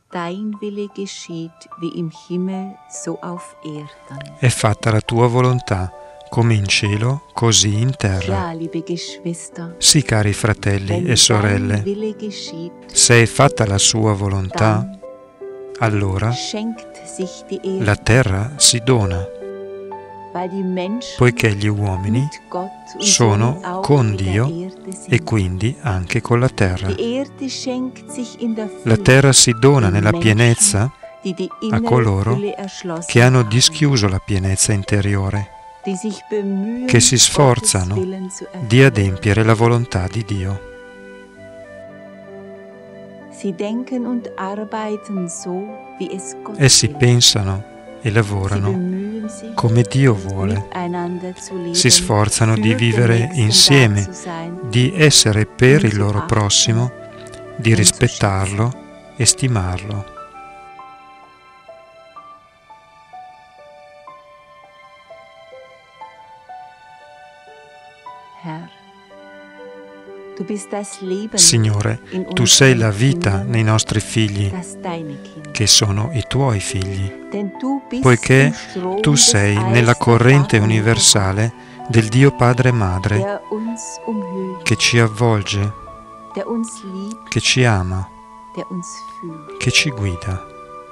Dein Wille geschieht wie im Himmel, so auf Erden. È fatta la tua volontà, come in cielo, così in terra. Ja, liebe Geschwister, Sì, cari fratelli wenn e sorelle, dein Wille geschieht, se è fatta la sua volontà, dann allora schenkt sich die Erde, la terra si dona, weil die Menschen poiché gli uomini mit Gott und sono somit auch con mit der Dio Erde sind. e quindi anche con la terra. Die Erde schenkt sich in der La Fülle terra si dona den nella Menschen, pienezza die die a innere coloro Fülle erschlossen che hanno haben, dischiuso la pienezza interiore, die sich bemühen, che si Gottes sforzano Willen zu di erfüllen. adempiere la volontà di Dio. Sie denken und arbeiten so, wie es Gott Essi will. pensano e Sie lavorano bemühen sich, come Dio vuole, miteinander zu leben, si sforzano für di den vivere Nächsten insieme, da zu sein, di essere per ihn il zu loro achten prossimo, di und zu rispettarlo e stimarlo. Herr, du bist das Leben Signore, in tu sei la unseren vita Kindern, nei nostri figli, das deine Kinder. che sono i tuoi figli, Denn du bist poiché im Strom tu des sei Eis nella der corrente wahren universale del Dio Padre e Madre, der uns umhüllt, che ci avvolge, der uns liebt, che ci ama, der uns führt. che ci guida.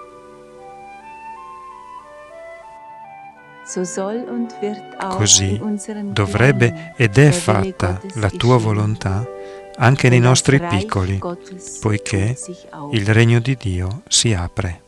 So soll und wird auch Così in unseren dovrebbe Kleinen ed è der Wille fatta Gottes la tua geschehen, volontà anche nei denn das nostri Reich piccoli, Gottes poiché tut sich auf. il regno di Dio si apre.